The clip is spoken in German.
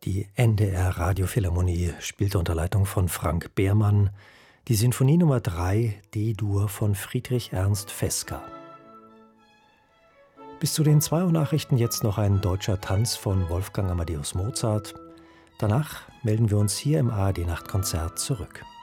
Die NDR Radiophilharmonie spielte unter Leitung von Frank Behrmann die Sinfonie Nummer 3 D-Dur von Friedrich Ernst Fesca. Bis zu den 2 Uhr Nachrichten jetzt noch ein deutscher Tanz von Wolfgang Amadeus Mozart. Danach melden wir uns hier im ARD Nachtkonzert zurück.